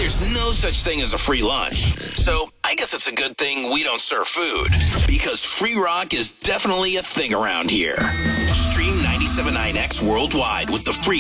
There's no such thing as a free lunch. So I guess it's a good thing we don't serve food, because free rock is definitely a thing around here. Stream 97.9X worldwide with the free